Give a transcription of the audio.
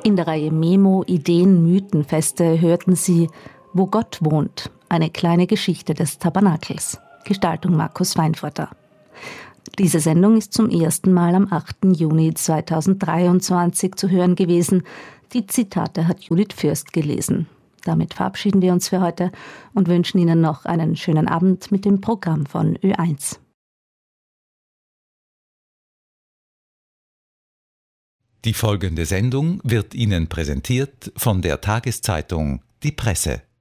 In der Reihe Memo Ideen, Mythenfeste hörten Sie Wo Gott wohnt, eine kleine Geschichte des Tabernakels. Gestaltung Markus Weinfurter. Diese Sendung ist zum ersten Mal am 8. Juni 2023 zu hören gewesen. Die Zitate hat Judith Fürst gelesen. Damit verabschieden wir uns für heute und wünschen Ihnen noch einen schönen Abend mit dem Programm von Ö1. Die folgende Sendung wird Ihnen präsentiert von der Tageszeitung Die Presse.